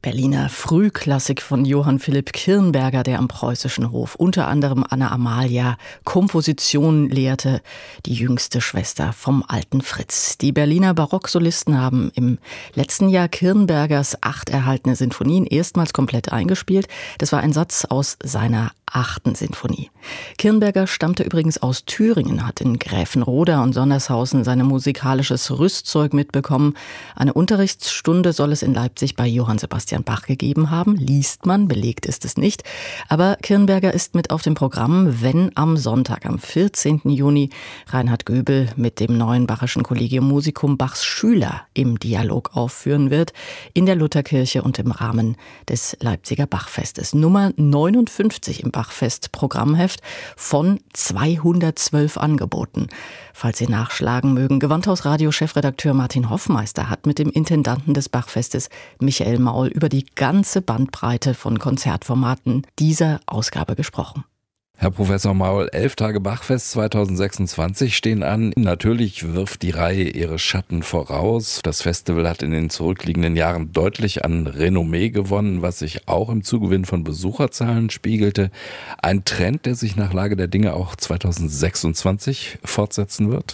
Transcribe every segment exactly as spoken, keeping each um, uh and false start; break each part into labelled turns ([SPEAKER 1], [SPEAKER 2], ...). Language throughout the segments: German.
[SPEAKER 1] Berliner Frühklassik von Johann Philipp Kirnberger, der am Preußischen Hof unter anderem Anna Amalia Komposition lehrte, die jüngste Schwester vom alten Fritz. Die Berliner Barocksolisten haben im letzten Jahr Kirnbergers acht erhaltene Sinfonien erstmals komplett eingespielt. Das war ein Satz aus seiner achten Sinfonie. Kirnberger stammte übrigens aus Thüringen, hat in Gräfenroda und Sondershausen sein musikalisches Rüstzeug mitbekommen. Eine Unterrichtsstunde soll es in Leipzig bei Johann Sebastian Bach gegeben haben. Liest man, belegt ist es nicht. Aber Kirnberger ist mit auf dem Programm, wenn am Sonntag, am vierzehnten Juni, Reinhard Göbel mit dem neuen Bachischen Collegium Musicum Bachs Schüler im Dialog aufführen wird, in der Lutherkirche und im Rahmen des Leipziger Bachfestes. Nummer neunundfünfzig im Bachfest-Programmheft von zweihundertzwölf Angeboten. Falls Sie nachschlagen mögen, Gewandhaus-Radio-Chefredakteur Martin Hoffmeister hat mit dem Intendanten des Bachfestes, Michael Maul, über die ganze Bandbreite von Konzertformaten dieser Ausgabe gesprochen.
[SPEAKER 2] Herr Professor Maul, elf Tage Bachfest zweitausendsechsundzwanzig stehen an. Natürlich wirft die Reihe ihre Schatten voraus. Das Festival hat in den zurückliegenden Jahren deutlich an Renommee gewonnen, was sich auch im Zugewinn von Besucherzahlen spiegelte. Ein Trend, der sich nach Lage der Dinge auch zweitausendsechsundzwanzig fortsetzen wird?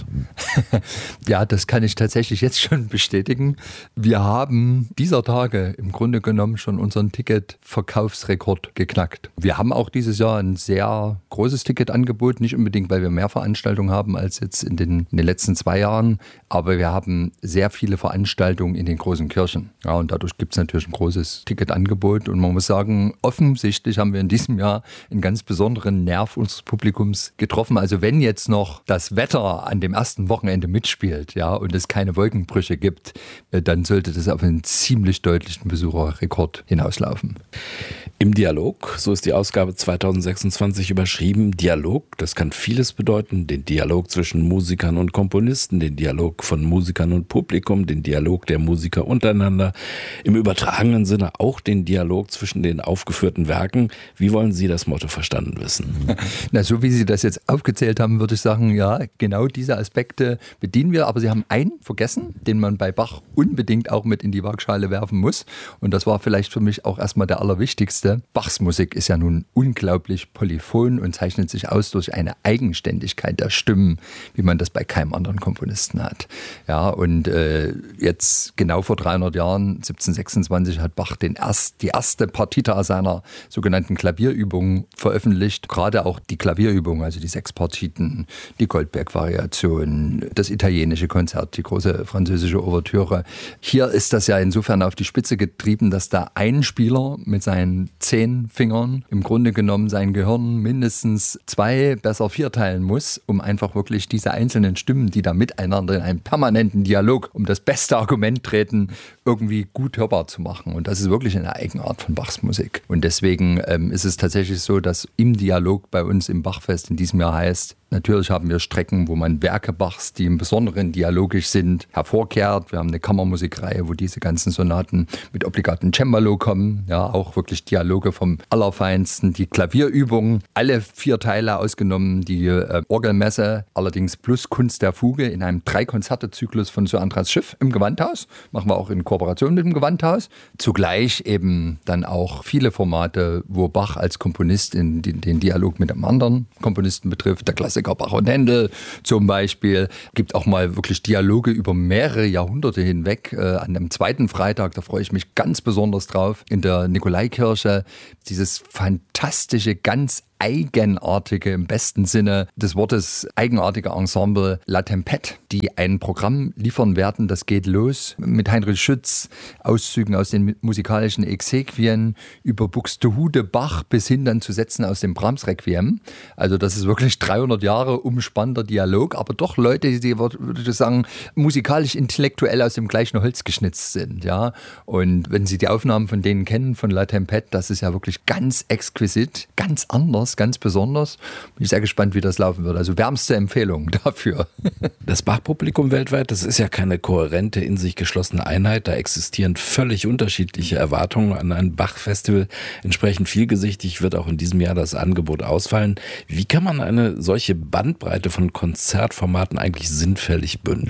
[SPEAKER 3] Ja, das kann ich tatsächlich jetzt schon bestätigen. Wir haben dieser Tage im Grunde genommen schon unseren Ticketverkaufsrekord geknackt. Wir haben auch dieses Jahr ein sehr großes Ticketangebot, nicht unbedingt, weil wir mehr Veranstaltungen haben als jetzt in den, in den letzten zwei Jahren, aber wir haben sehr viele Veranstaltungen in den großen Kirchen. Ja, und dadurch gibt es natürlich ein großes Ticketangebot und man muss sagen, offensichtlich haben wir in diesem Jahr einen ganz besonderen Nerv unseres Publikums getroffen. Also wenn jetzt noch das Wetter an dem ersten Wochenende mitspielt, ja, und es keine Wolkenbrüche gibt, dann sollte das auf einen ziemlich deutlichen Besucherrekord hinauslaufen.
[SPEAKER 2] Im Dialog, so ist die Ausgabe zweitausendsechsundzwanzig überschrieben. Dialog, das kann vieles bedeuten. Den Dialog zwischen Musikern und Komponisten, den Dialog von Musikern und Publikum, den Dialog der Musiker untereinander. Im übertragenen Sinne auch den Dialog zwischen den aufgeführten Werken. Wie wollen Sie das Motto verstanden wissen?
[SPEAKER 3] Na, so wie Sie das jetzt aufgezählt haben, würde ich sagen, ja, genau diese Aspekte bedienen wir. Aber Sie haben einen vergessen, den man bei Bach unbedingt auch mit in die Waagschale werfen muss. Und das war vielleicht für mich auch erstmal der allerwichtigste. Bachs Musik ist ja nun unglaublich polyphon und zeichnet sich aus durch eine Eigenständigkeit der Stimmen, wie man das bei keinem anderen Komponisten hat. Ja, und äh, jetzt genau vor dreihundert Jahren, siebzehnhundertsechsundzwanzig, hat Bach den erst, die erste Partita seiner sogenannten Klavierübungen veröffentlicht. Gerade auch die Klavierübungen, also die sechs Partiten, die Goldberg-Variation, das italienische Konzert, die große französische Ouvertüre. Hier ist das ja insofern auf die Spitze getrieben, dass da ein Spieler mit seinen zehn Fingern im Grunde genommen sein Gehirn mindestens zwei, besser vier teilen muss, um einfach wirklich diese einzelnen Stimmen, die da miteinander in einen permanenten Dialog um das beste Argument treten, irgendwie gut hörbar zu machen. Und das ist wirklich eine Eigenart von Bachs Musik. Und deswegen ähm, ist es tatsächlich so, dass im Dialog bei uns im Bachfest in diesem Jahr heißt, natürlich haben wir Strecken, wo man Werke Bachs, die im Besonderen dialogisch sind, hervorkehrt. Wir haben eine Kammermusikreihe, wo diese ganzen Sonaten mit obligatem Cembalo kommen. Ja, auch wirklich Dialoge vom Allerfeinsten. Die Klavierübungen, alle vier Teile ausgenommen, die äh, Orgelmesse, allerdings plus Kunst der Fuge in einem Drei-Konzerte-Zyklus von Sir Andras Schiff im Gewandhaus. Machen wir auch in Kooperation mit dem Gewandhaus. Zugleich eben dann auch viele Formate, wo Bach als Komponist in den, den Dialog mit einem anderen Komponisten betrifft. Der Klassiker Bach und Händel zum Beispiel. Gibt auch mal wirklich Dialoge über mehrere Jahrhunderte hinweg. Äh, an dem zweiten Freitag, da freue ich mich ganz besonders drauf, in der Nikolaikirche. Dieses fantastische, ganz eigenartige, im besten Sinne des Wortes, eigenartige Ensemble La Tempête, die ein Programm liefern werden. Das geht los mit Heinrich Schütz, Auszügen aus den musikalischen Exequien über Buxtehude, Bach bis hin dann zu Sätzen aus dem Brahms-Requiem. Also das ist wirklich dreihundert Jahre umspannender Dialog, aber doch Leute, die, würde ich sagen, musikalisch-intellektuell aus dem gleichen Holz geschnitzt sind. Ja? Und wenn Sie die Aufnahmen von denen kennen, von La Tempête, das ist ja wirklich ganz exquisit, ganz anders, ganz besonders. Bin ich sehr gespannt, wie das laufen wird. Also wärmste Empfehlung dafür.
[SPEAKER 2] Das Bach-Publikum weltweit, das ist ja keine kohärente, in sich geschlossene Einheit. Da existieren völlig unterschiedliche Erwartungen an ein Bach-Festival. Entsprechend vielgesichtig wird auch in diesem Jahr das Angebot ausfallen. Wie kann man eine solche Bandbreite von Konzertformaten eigentlich sinnfällig bündeln?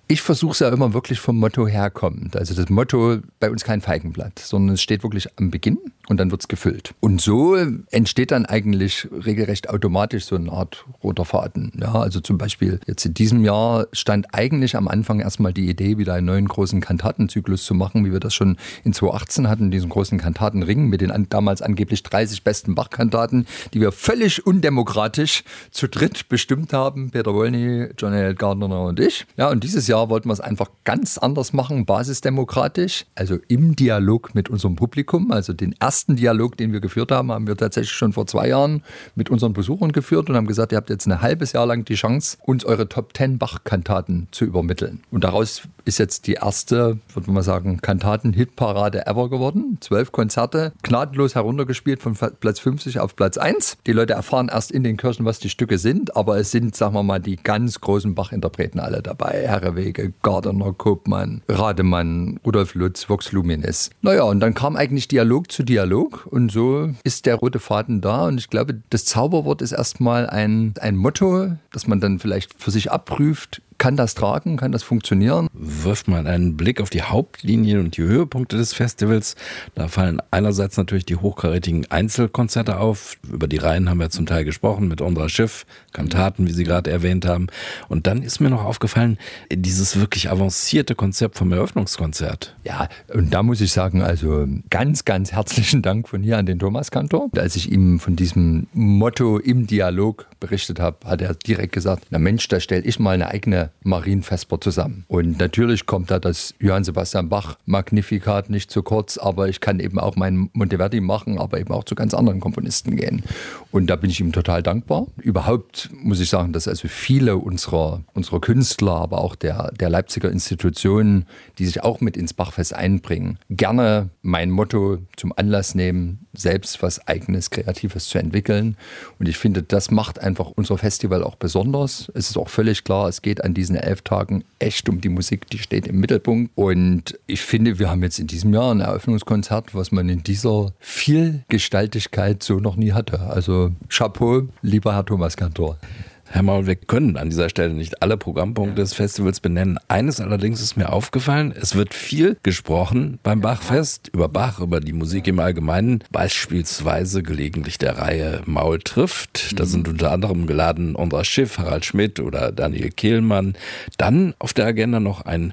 [SPEAKER 3] Ich versuche es ja immer wirklich vom Motto herkommend. Also das Motto bei uns kein Feigenblatt, sondern es steht wirklich am Beginn und dann wird es gefüllt. Und so entsteht dann eigentlich regelrecht automatisch so eine Art roter Faden. Ja, also zum Beispiel jetzt in diesem Jahr stand eigentlich am Anfang erstmal die Idee, wieder einen neuen großen Kantatenzyklus zu machen, wie wir das schon in zweitausendachtzehn hatten, diesen großen Kantatenring mit den an, damals angeblich dreißig besten Bach-Kantaten, die wir völlig undemokratisch zu dritt bestimmt haben. Peter Wolny, John Eliot Gardiner und ich. Ja, und dieses Jahr wollten wir es einfach ganz anders machen, basisdemokratisch, also im Dialog mit unserem Publikum. Also den ersten Dialog, den wir geführt haben, haben wir tatsächlich schon vor zwei Jahren mit unseren Besuchern geführt und haben gesagt, ihr habt jetzt ein halbes Jahr lang die Chance, uns eure Top zehn Bach-Kantaten zu übermitteln. Und daraus ist jetzt die erste, würde man mal sagen, Kantaten-Hitparade ever geworden. Zwölf Konzerte, gnadenlos heruntergespielt von Platz fünfzig auf Platz eins. Die Leute erfahren erst in den Kirchen, was die Stücke sind, aber es sind, sagen wir mal, die ganz großen Bach-Interpreten alle dabei. Herrewege, Gardiner, Kopmann, Rademann, Rudolf Lutz, Vox Luminis. Naja, und dann kam eigentlich Dialog zu Dialog und so ist der rote Faden da und ich glaube, das Zauberwort ist erstmal ein, ein Motto, das man dann vielleicht für sich abprüft. Kann das tragen? Kann das funktionieren?
[SPEAKER 2] Wirft man einen Blick auf die Hauptlinien und die Höhepunkte des Festivals. Da fallen einerseits natürlich die hochkarätigen Einzelkonzerte auf. Über die Reihen haben wir zum Teil gesprochen mit Ondra Schiff, Kantaten, wie Sie gerade erwähnt haben. Und dann ist mir noch aufgefallen, dieses wirklich avancierte Konzept vom Eröffnungskonzert.
[SPEAKER 3] Ja, und da muss ich sagen, also ganz, ganz herzlichen Dank von hier an den Thomas Kantor. Als ich ihm von diesem Motto im Dialog berichtet habe, hat er direkt gesagt, na Mensch, da stelle ich mal eine eigene Marienvesper zusammen. Und natürlich kommt da das Johann Sebastian Bach Magnificat nicht zu kurz, aber ich kann eben auch meinen Monteverdi machen, aber eben auch zu ganz anderen Komponisten gehen. Und da bin ich ihm total dankbar. Überhaupt muss ich sagen, dass also viele unserer, unserer Künstler, aber auch der, der Leipziger Institutionen, die sich auch mit ins Bachfest einbringen, gerne mein Motto zum Anlass nehmen, selbst was Eigenes, Kreatives zu entwickeln. Und ich finde, das macht einfach unser Festival auch besonders. Es ist auch völlig klar, es geht an diesen elf Tagen echt um die Musik, die steht im Mittelpunkt. Und ich finde, wir haben jetzt in diesem Jahr ein Eröffnungskonzert, was man in dieser Vielgestaltigkeit so noch nie hatte. Also Chapeau, lieber Herr Thomas Kantor.
[SPEAKER 2] Herr Maul, wir können an dieser Stelle nicht alle Programmpunkte des Festivals benennen. Eines allerdings ist mir aufgefallen, es wird viel gesprochen beim Bachfest, über Bach, über die Musik im Allgemeinen, beispielsweise gelegentlich der Reihe Maul trifft. Da sind unter anderem geladen Ondra Schiff, Harald Schmidt oder Daniel Kehlmann. Dann auf der Agenda noch ein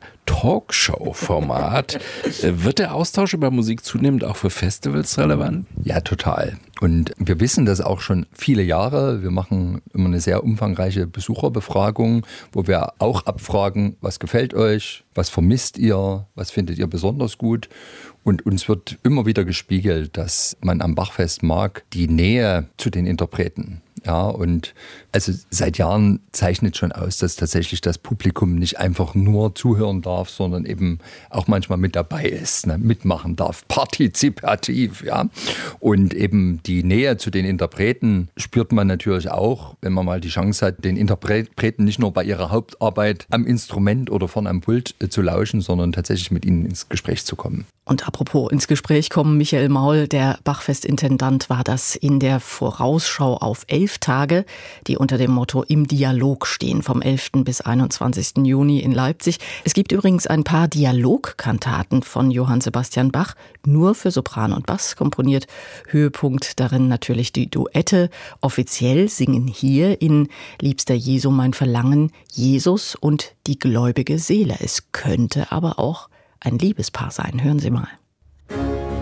[SPEAKER 2] Talkshow-Format. Wird der Austausch über Musik zunehmend auch für Festivals relevant?
[SPEAKER 3] Ja, total. Und wir wissen das auch schon viele Jahre. Wir machen immer eine sehr umfangreiche Besucherbefragung, wo wir auch abfragen, was gefällt euch, was vermisst ihr, was findet ihr besonders gut. Und uns wird immer wieder gespiegelt, dass man am Bachfest mag die Nähe zu den Interpreten. Ja, und also seit Jahren zeichnet schon aus, dass tatsächlich das Publikum nicht einfach nur zuhören darf, sondern eben auch manchmal mit dabei ist, ne, mitmachen darf, partizipativ, ja. Und eben die Nähe zu den Interpreten spürt man natürlich auch, wenn man mal die Chance hat, den Interpreten nicht nur bei ihrer Hauptarbeit am Instrument oder vorne am Pult äh, zu lauschen, sondern tatsächlich mit ihnen ins Gespräch zu kommen.
[SPEAKER 1] Und apropos ins Gespräch kommen, Michael Maul, der Bachfestintendant, war das in der Vorausschau auf elf Tage, die unter dem Motto Im Dialog stehen, vom elften bis einundzwanzigsten Juni in Leipzig. Es gibt übrigens ein paar Dialogkantaten von Johann Sebastian Bach, nur für Sopran und Bass komponiert. Höhepunkt darin natürlich die Duette. Offiziell singen hier in Liebster Jesu mein Verlangen Jesus und die gläubige Seele. Es könnte aber auch ein Liebespaar sein. Hören Sie mal.